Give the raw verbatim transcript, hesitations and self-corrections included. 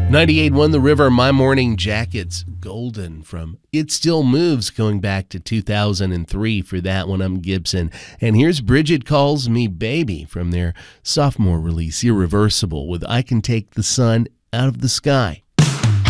ninety-eight one The River, My Morning Jacket's Golden from It Still Moves, going back to two thousand three for that one. I'm Gibson. And here's Bridget Calls Me Baby from their sophomore release, Irreversible, with I Can Take the Sun Out of the Sky.